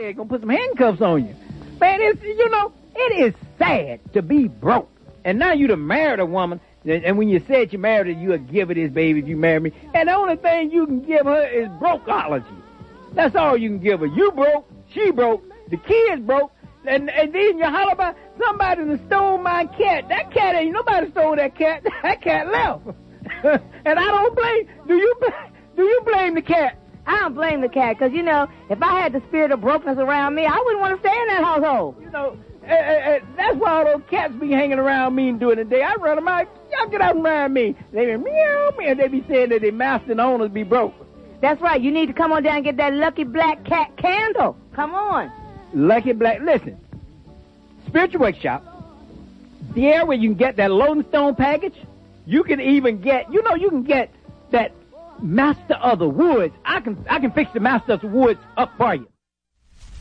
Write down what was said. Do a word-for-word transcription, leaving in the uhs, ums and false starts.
they're gonna put some handcuffs on you. Man, it's, you know, it is sad to be broke. And now you done married a woman, and when you said you married her, you'll give her this baby if you marry me. And the only thing you can give her is brokeology. That's all you can give her. You broke, she broke, the kids broke, and, and then you holler about somebody that stole my cat. That cat ain't, nobody stole that cat. That cat left. And I don't blame, do you, do you blame the cat? I don't blame the cat, because, you know, if I had the spirit of brokenness around me, I wouldn't want to stay in that household. You know, uh, uh, that's why all those cats be hanging around me and doing the day. I run them out, y'all get out around me. They be meow, meow, they be saying that their master and owners be broke. That's right. You need to come on down and get that Lucky Black Cat candle. Come on. Lucky Black. Listen, Spiritual Workshop, there where you can get that Loading Stone package, you can even get, you know, you can get that Master of the Woods. I can, I can fix the Master of the Woods up for you.